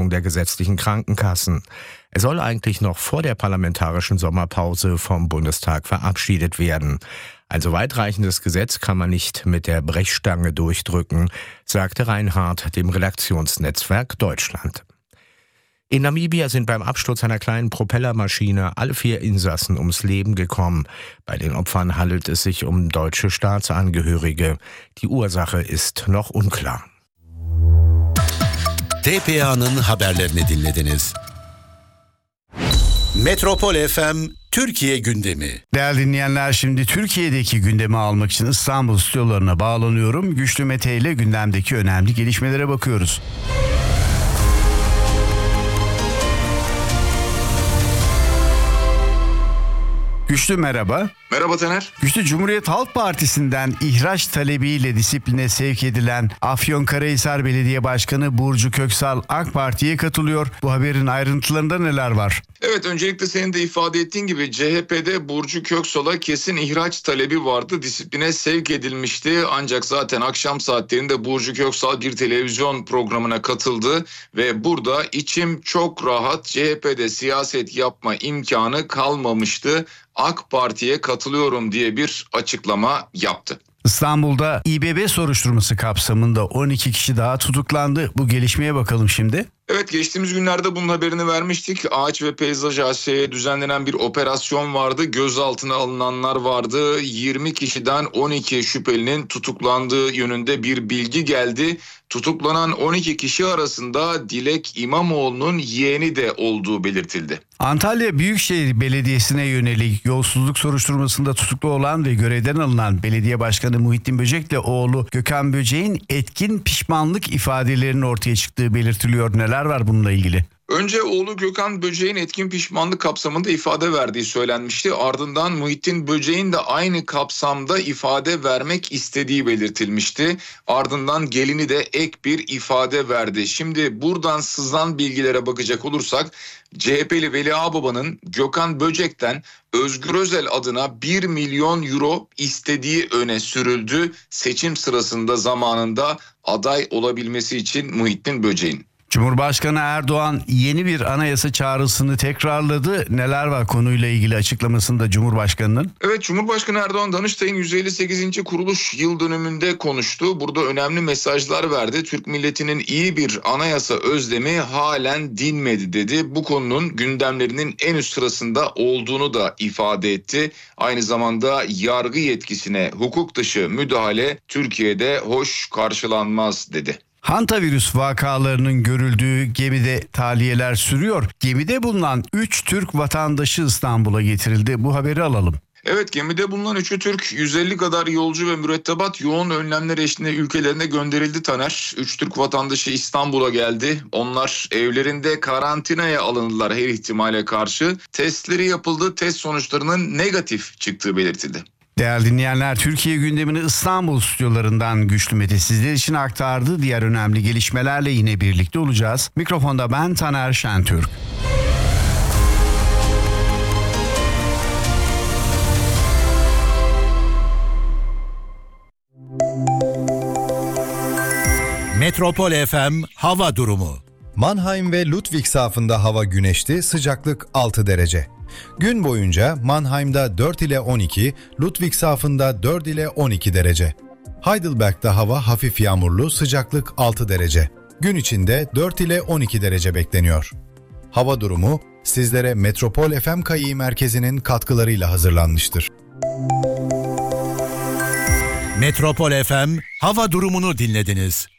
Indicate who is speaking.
Speaker 1: Einführung der gesetzlichen Krankenkassen. Er soll eigentlich noch vor der parlamentarischen Sommerpause vom Bundestag verabschiedet werden. Ein so weitreichendes Gesetz kann man nicht mit der Brechstange durchdrücken, sagte Reinhardt dem Redaktionsnetzwerk Deutschland. In Namibia sind beim Absturz einer kleinen Propellermaschine alle 4 Insassen ums Leben gekommen. Bei den Opfern handelt es sich um deutsche Staatsangehörige. Die Ursache ist noch unklar.
Speaker 2: TPA'nın haberlerini dinlediniz. Metropol FM Türkiye gündemi.
Speaker 3: Değerli dinleyenler, şimdi Türkiye'deki gündemi almak için İstanbul stüdyolarına bağlanıyorum. Güçlü Mete ile gündemdeki önemli gelişmelere bakıyoruz. Güçlü merhaba.
Speaker 4: Merhaba Taner.
Speaker 3: Güçlü, Cumhuriyet Halk Partisi'nden ihraç talebiyle disipline sevk edilen Afyonkarahisar Belediye Başkanı Burcu Köksal AK Parti'ye katılıyor. Bu haberin ayrıntılarında neler var?
Speaker 4: Evet, öncelikle senin de ifade ettiğin gibi CHP'de Burcu Köksal'a kesin ihraç talebi vardı. Disipline sevk edilmişti. Ancak zaten akşam saatlerinde Burcu Köksal bir televizyon programına katıldı ve burada içim çok rahat, CHP'de siyaset yapma imkanı kalmamıştı, AK Parti'ye katılıyorum diye bir açıklama yaptı.
Speaker 3: İstanbul'da İBB soruşturması kapsamında 12 kişi daha tutuklandı. Bu gelişmeye bakalım şimdi.
Speaker 4: Evet, geçtiğimiz günlerde bunun haberini vermiştik. Ağaç ve Peyzaj AŞ'ye düzenlenen bir operasyon vardı. Gözaltına alınanlar vardı. 20 kişiden 12 şüphelinin tutuklandığı yönünde bir bilgi geldi. Tutuklanan 12 kişi arasında Dilek İmamoğlu'nun yeğeni de olduğu belirtildi.
Speaker 3: Antalya Büyükşehir Belediyesi'ne yönelik yolsuzluk soruşturmasında tutuklu olan ve görevden alınan Belediye Başkanı Muhittin Böcek'le oğlu Gökhan Böcek'in etkin pişmanlık ifadelerinin ortaya çıktığı belirtiliyor. Neler var bununla ilgili?
Speaker 4: Önce oğlu Gökhan Böcek'in etkin pişmanlık kapsamında ifade verdiği söylenmişti. Ardından Muhittin Böcek'in de aynı kapsamda ifade vermek istediği belirtilmişti. Ardından gelini de ek bir ifade verdi. Şimdi buradan sızan bilgilere bakacak olursak CHP'li Veli Ağbaba'nın Gökhan Böcek'ten Özgür Özel adına 1 milyon euro istediği öne sürüldü. Seçim sırasında zamanında aday olabilmesi için Muhittin Böcek'in.
Speaker 3: Cumhurbaşkanı Erdoğan yeni bir anayasa çağrısını tekrarladı. Neler var konuyla ilgili açıklamasında Cumhurbaşkanı'nın?
Speaker 4: Evet, Cumhurbaşkanı Erdoğan Danıştay'ın 158. kuruluş yıl dönümünde konuştu. Burada önemli mesajlar verdi. Türk milletinin iyi bir anayasa özlemi halen dinmedi dedi. Bu konunun gündemlerinin en üst sırasında olduğunu da ifade etti. Aynı zamanda yargı yetkisine hukuk dışı müdahale Türkiye'de hoş karşılanmaz dedi.
Speaker 3: Hantavirüs vakalarının görüldüğü gemide tahliyeler sürüyor. Gemide bulunan 3 Türk vatandaşı İstanbul'a getirildi. Bu haberi alalım.
Speaker 4: Evet, gemide bulunan 3'ü Türk, 150 kadar yolcu ve mürettebat yoğun önlemler eşliğinde ülkelerine gönderildi Taner. 3 Türk vatandaşı İstanbul'a geldi. Onlar evlerinde karantinaya alındılar her ihtimale karşı. Testleri yapıldı. Test sonuçlarının negatif çıktığı belirtildi.
Speaker 3: Değerli dinleyenler, Türkiye gündemini İstanbul stüdyolarından Güçlü Mete sizler için aktardı. Diğer önemli gelişmelerle yine birlikte olacağız. Mikrofonda ben Taner Şentürk.
Speaker 2: Metropol FM hava durumu.
Speaker 5: Mannheim ve Ludwigshafen'da hava güneşli, sıcaklık 6 derece. Gün boyunca Mannheim'da 4 ile 12, Ludwigshafen'da 4 ile 12 derece. Heidelberg'da hava hafif yağmurlu, sıcaklık 6 derece. Gün içinde 4 ile 12 derece bekleniyor. Hava durumu sizlere Metropol FM Kayı Merkezi'nin katkılarıyla hazırlanmıştır.
Speaker 2: Metropol FM hava durumunu dinlediniz.